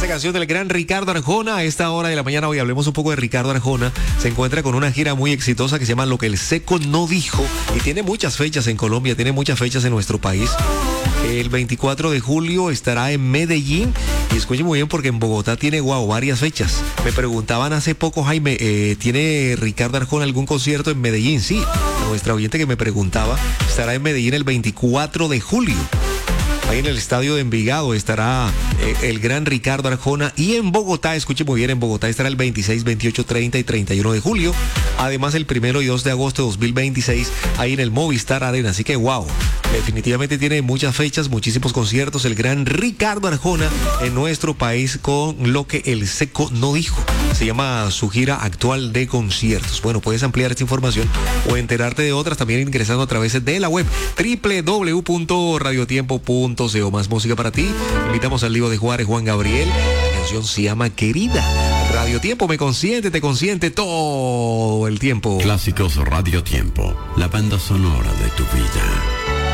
Esa canción del gran Ricardo Arjona. A esta hora de la mañana hoy hablemos un poco de Ricardo Arjona. Se encuentra con una gira muy exitosa que se llama Lo que el Seco no dijo. Y tiene muchas fechas en Colombia, tiene muchas fechas en nuestro país. El 24 de julio estará en Medellín. Y escuchen muy bien porque en Bogotá tiene, varias fechas. Me preguntaban hace poco, Jaime, ¿tiene Ricardo Arjona algún concierto en Medellín? Sí, nuestra oyente que me preguntaba, estará en Medellín el 24 de julio. Ahí en el estadio de Envigado estará el gran Ricardo Arjona. Y en Bogotá, escuche muy bien, en Bogotá estará el 26, 28, 30 y 31 de julio. Además, el 1 y 2 de agosto de 2026, ahí en el Movistar Arena. Así que, definitivamente tiene muchas fechas, muchísimos conciertos. El gran Ricardo Arjona en nuestro país con Lo que el Seco no dijo. Se llama su gira actual de conciertos. Bueno, puedes ampliar esta información o enterarte de otras también ingresando a través de la web www.radiotiempo.co. Más música para ti. Invitamos al Lío de Juárez, Juan Gabriel. La canción se llama Querida. Radio Tiempo me consiente, te consiente todo el tiempo. Clásicos Radio Tiempo, la banda sonora de tu vida.